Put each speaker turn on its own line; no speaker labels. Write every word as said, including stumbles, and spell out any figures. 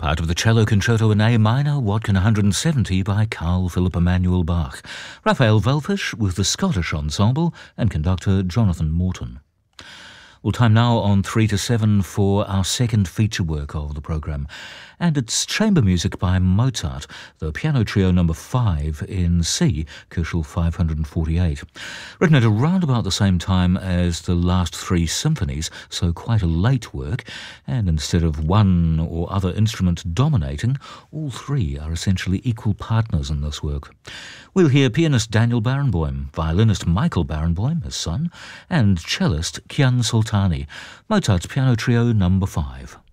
part of the Cello Concerto in A minor, Watkin one hundred seventy by Carl Philipp Emanuel Bach. Raphael Welfisch with the Scottish Ensemble and conductor Jonathan Morton. Well, time now on three to seven for our second feature work of the programme. And it's chamber music by Mozart, the Piano Trio number five in C, Köchel five hundred forty-eight. Written at around about the same time as the last three symphonies, so quite a late work. And instead of one or other instrument dominating, all three are essentially equal partners in this work. We'll hear pianist Daniel Barenboim, violinist Michael Barenboim, his son, and cellist Kian Soltani. Mozart's Piano Trio number five.